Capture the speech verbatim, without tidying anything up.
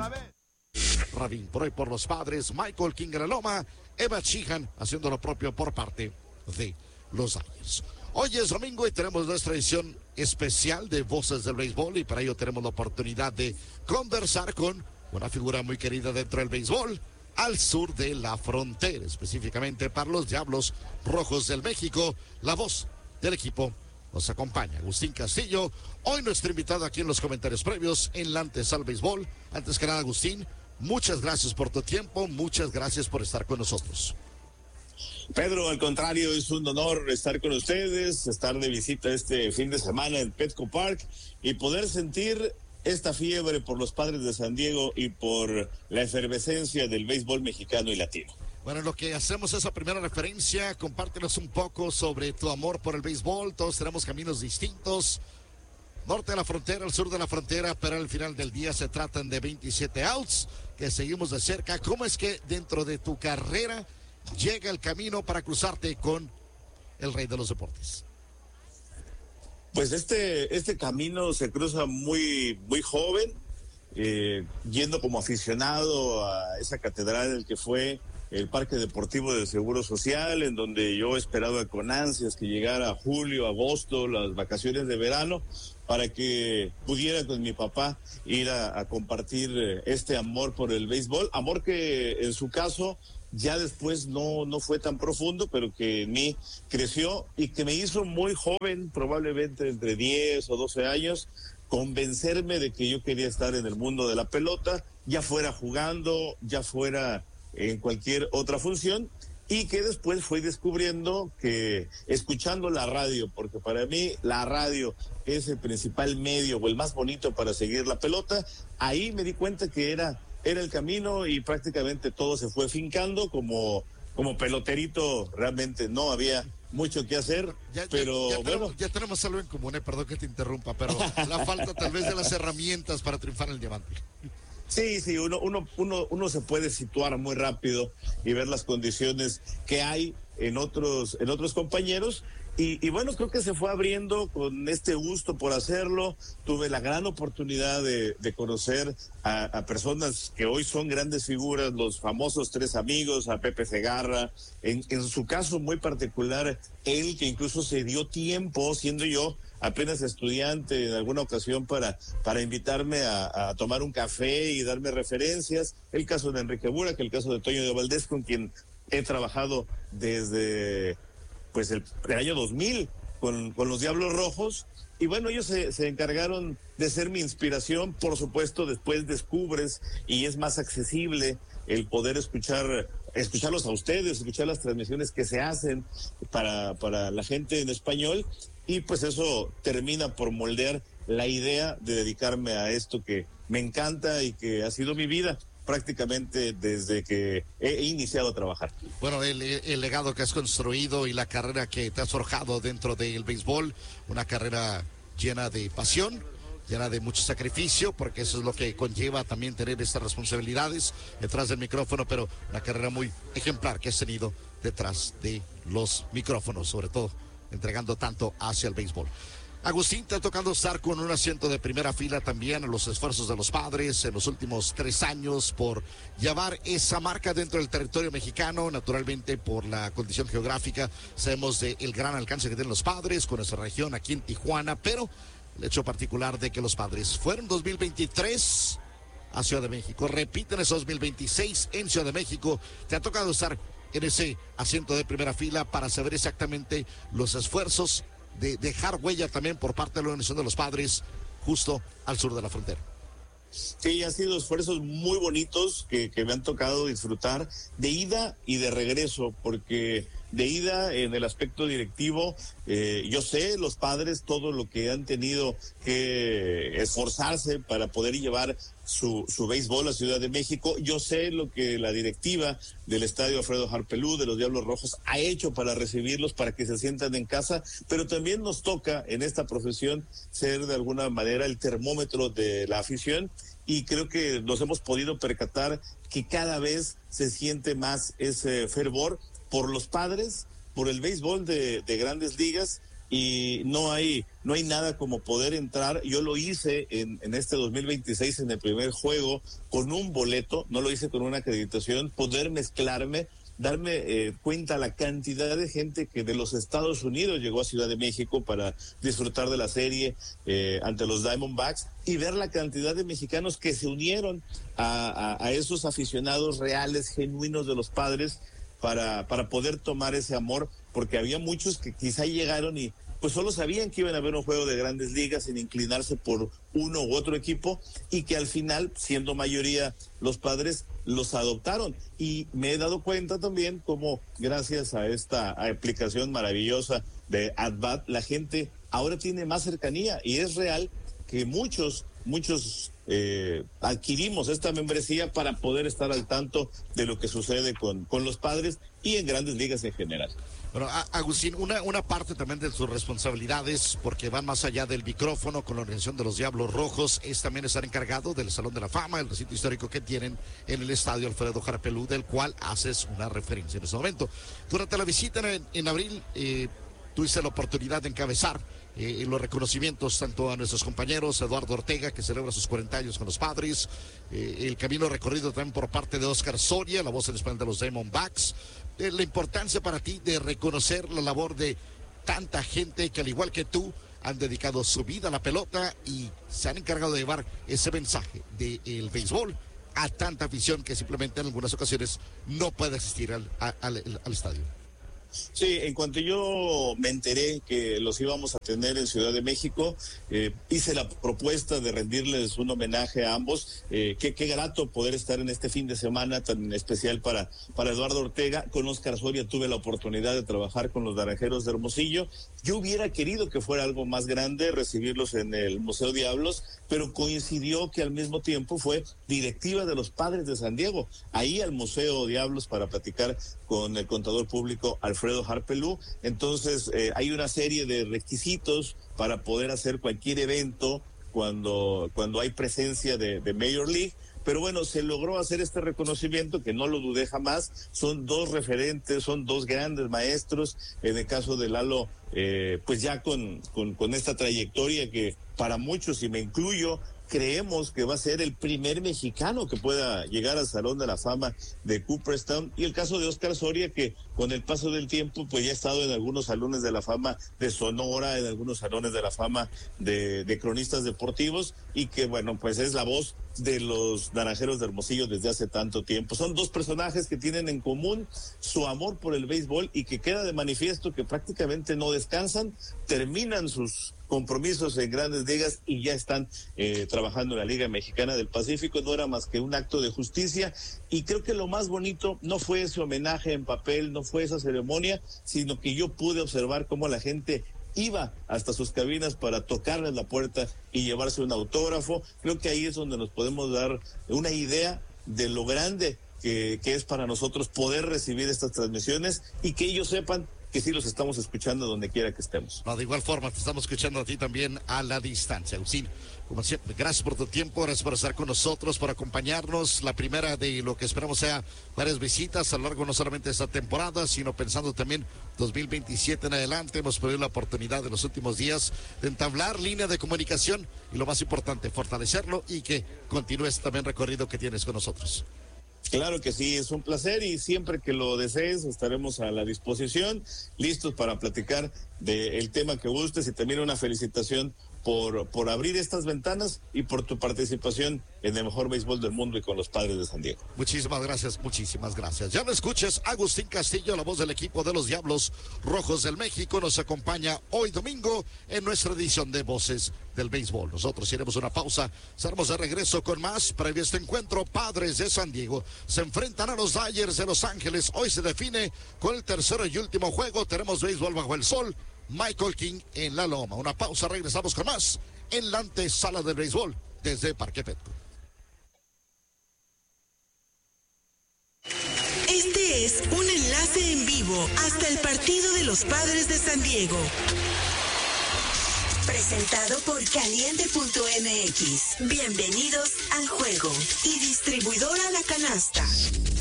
otra vez. Rabin por hoy por los Padres, Michael King en la loma, Eva Sheehan haciendo lo propio por parte de los Dodgers. Hoy es domingo y tenemos nuestra edición especial de Voces del Béisbol y para ello tenemos la oportunidad de conversar con una figura muy querida dentro del béisbol al sur de la frontera, específicamente para los Diablos Rojos del México. La voz del equipo nos acompaña, Agustín Castillo, hoy nuestro invitado aquí en los comentarios previos en la antesala al béisbol. Antes que nada, Agustín, muchas gracias por tu tiempo, muchas gracias por estar con nosotros. Pedro, al contrario, es un honor estar con ustedes, estar de visita este fin de semana en Petco Park y poder sentir esta fiebre por los Padres de San Diego y por la efervescencia del béisbol mexicano y latino. Bueno, lo que hacemos es la primera referencia, compártenos un poco sobre tu amor por el béisbol. Todos tenemos caminos distintos, norte de la frontera, al sur de la frontera, pero al final del día se tratan de veintisiete outs que seguimos de cerca. ¿Cómo es que dentro de tu carrera llega el camino para cruzarte con el rey de los deportes? Pues este, este camino se cruza muy, muy joven, eh, yendo como aficionado a esa catedral que fue el Parque Deportivo del Seguro Social, en donde yo esperaba con ansias que llegara julio, agosto, las vacaciones de verano, para que pudiera con mi papá ir a, a compartir este amor por el béisbol, amor que en su caso ya después no, no fue tan profundo, pero que en mí creció y que me hizo muy joven, probablemente entre diez o doce años, convencerme de que yo quería estar en el mundo de la pelota, ya fuera jugando, ya fuera en cualquier otra función, y que después fui descubriendo que escuchando la radio, porque para mí la radio es el principal medio o el más bonito para seguir la pelota, ahí me di cuenta que era Era el camino y prácticamente todo se fue fincando. Como, como peloterito realmente no había mucho que hacer, ya, pero ya, ya bueno. Tenemos, ya tenemos algo en común, eh, perdón que te interrumpa, pero la falta tal vez de las herramientas para triunfar en el diamante. Sí, sí, uno, uno, uno, uno se puede situar muy rápido y ver las condiciones que hay en otros, en otros compañeros. Y, y bueno, creo que se fue abriendo con este gusto por hacerlo. Tuve la gran oportunidad de, de conocer a, a personas que hoy son grandes figuras, los famosos tres amigos, a Pepe Segarra, en, en su caso muy particular, él que incluso se dio tiempo, siendo yo apenas estudiante en alguna ocasión, para, para invitarme a, a tomar un café y darme referencias. El caso de Enrique Burak, el caso de Toño de Valdés, con quien he trabajado desde pues el, el año dos mil con, con los Diablos Rojos, y bueno, ellos se, se encargaron de ser mi inspiración. Por supuesto, después descubres y es más accesible el poder escuchar, escucharlos a ustedes, escuchar las transmisiones que se hacen para, para la gente en español, y pues eso termina por moldear la idea de dedicarme a esto que me encanta y que ha sido mi vida prácticamente desde que he iniciado a trabajar. Bueno, el, el legado que has construido y la carrera que te has forjado dentro del béisbol, una carrera llena de pasión, llena de mucho sacrificio, porque eso es lo que conlleva también tener estas responsabilidades detrás del micrófono, pero una carrera muy ejemplar que has tenido detrás de los micrófonos, sobre todo entregando tanto hacia el béisbol. Agustín, te ha tocado estar con un asiento de primera fila también a los esfuerzos de los Padres en los últimos tres años por llevar esa marca dentro del territorio mexicano, naturalmente por la condición geográfica. Sabemos del gran alcance que tienen los Padres con nuestra región aquí en Tijuana, pero el hecho particular de que los Padres fueron dos mil veintitrés a Ciudad de México, repiten ese dos mil veintiséis en Ciudad de México. Te ha tocado estar en ese asiento de primera fila para saber exactamente los esfuerzos de dejar huella también por parte de la Organización de los Padres justo al sur de la frontera. Sí, han sido esfuerzos muy bonitos que, que me han tocado disfrutar de ida y de regreso, porque de ida en el aspecto directivo, eh, yo sé los Padres todo lo que han tenido que esforzarse para poder llevar su, su béisbol a Ciudad de México. Yo sé lo que la directiva del Estadio Alfredo Harpelú de los Diablos Rojos ha hecho para recibirlos, para que se sientan en casa, pero también nos toca en esta profesión ser de alguna manera el termómetro de la afición, y creo que nos hemos podido percatar que cada vez se siente más ese fervor por los Padres, por el béisbol de, de Grandes Ligas, y no hay no hay nada como poder entrar. Yo lo hice en, en este dos mil veintiséis en el primer juego con un boleto, no lo hice con una acreditación, poder mezclarme, darme eh, cuenta la cantidad de gente que de los Estados Unidos llegó a Ciudad de México para disfrutar de la serie eh, ante los Diamondbacks, y ver la cantidad de mexicanos que se unieron a, a, a esos aficionados reales, genuinos de los Padres, para, para poder tomar ese amor, porque había muchos que quizá llegaron y pues solo sabían que iban a ver un juego de Grandes Ligas sin inclinarse por uno u otro equipo, y que al final, siendo mayoría los Padres, los adoptaron. Y me he dado cuenta también cómo gracias a esta aplicación maravillosa de AtBat, la gente ahora tiene más cercanía, y es real que muchos, muchos eh, adquirimos esta membresía para poder estar al tanto de lo que sucede con, con los Padres y en Grandes Ligas en general. Bueno, Agustín, una, una parte también de sus responsabilidades, porque van más allá del micrófono con la organización de los Diablos Rojos, es también estar encargado del Salón de la Fama, el recinto histórico que tienen en el estadio Alfredo Harpe Lú, del cual haces una referencia en este momento. Durante la visita en, en abril, eh, tuviste la oportunidad de encabezar eh, los reconocimientos tanto a nuestros compañeros, Eduardo Ortega, que celebra sus cuarenta años con los Padres, eh, el camino recorrido también por parte de Oscar Soria, la voz en español de los Diamondbacks. Eh, la importancia para ti de reconocer la labor de tanta gente que, al igual que tú, han dedicado su vida a la pelota y se han encargado de llevar ese mensaje del béisbol a tanta afición que simplemente en algunas ocasiones no puede asistir al, al, al, al estadio. Sí, en cuanto yo me enteré que los íbamos a tener en Ciudad de México, eh, hice la propuesta de rendirles un homenaje a ambos. Eh, qué, qué grato poder estar en este fin de semana tan especial para, para Eduardo Ortega. Con Oscar Soria tuve la oportunidad de trabajar con los Naranjeros de Hermosillo. Yo hubiera querido que fuera algo más grande, recibirlos en el Museo Diablos, pero coincidió que al mismo tiempo fue directiva de los Padres de San Diego, ahí al Museo Diablos, para platicar con el contador público Alfredo Harpe Lú. Entonces eh, hay una serie de requisitos para poder hacer cualquier evento cuando, cuando hay presencia de, de Major League. Pero bueno, se logró hacer este reconocimiento, que no lo dudé jamás. Son dos referentes, son dos grandes maestros. En el caso de Lalo, eh, pues ya con, con, con esta trayectoria que para muchos, y me incluyo, creemos que va a ser el primer mexicano que pueda llegar al Salón de la Fama de Cooperstown. Y el caso de Oscar Soria, que con el paso del tiempo pues ya ha estado en algunos salones de la fama de Sonora, en algunos salones de la fama de, de cronistas deportivos, y que bueno, pues es la voz de los Naranjeros de Hermosillo desde hace tanto tiempo. Son dos personajes que tienen en común su amor por el béisbol, y que queda de manifiesto que prácticamente no descansan, terminan sus compromisos en Grandes Ligas y ya están eh, trabajando en la Liga Mexicana del Pacífico. No era más que un acto de justicia, y creo que lo más bonito no fue ese homenaje en papel, no fue esa ceremonia, sino que yo pude observar cómo la gente iba hasta sus cabinas para tocarles la puerta y llevarse un autógrafo. Creo que ahí es donde nos podemos dar una idea de lo grande que, que es para nosotros poder recibir estas transmisiones, y que ellos sepan que sí los estamos escuchando donde quiera que estemos. No, de igual forma, te estamos escuchando a ti también a la distancia. Agustín, como siempre, gracias por tu tiempo, gracias por estar con nosotros, por acompañarnos. La primera de lo que esperamos sea varias visitas a lo largo no solamente de esta temporada, sino pensando también dos mil veintisiete en adelante. Hemos perdido la oportunidad en los últimos días de entablar línea de comunicación, y lo más importante, fortalecerlo, y que continúes también el recorrido que tienes con nosotros. Claro que sí, es un placer, y siempre que lo desees estaremos a la disposición, listos para platicar del tema que gustes, y también una felicitación por, por abrir estas ventanas y por tu participación en el mejor béisbol del mundo y con los Padres de San Diego. Muchísimas gracias, muchísimas gracias. Ya lo escuches, Agustín Castillo, la voz del equipo de los Diablos Rojos del México, nos acompaña hoy domingo en nuestra edición de Voces del Béisbol. Nosotros iremos una pausa, estaremos de regreso con más. Previo a este encuentro, Padres de San Diego se enfrentan a los Dodgers de Los Ángeles. Hoy se define con el tercero y último juego. Tenemos béisbol bajo el sol. Michael King en la loma. Una pausa, regresamos con más en la antesala del béisbol desde Parque Petco. Este es un enlace en vivo hasta el partido de los Padres de San Diego. Presentado por Caliente punto M X. Bienvenidos al juego. Y distribuidora La Canasta.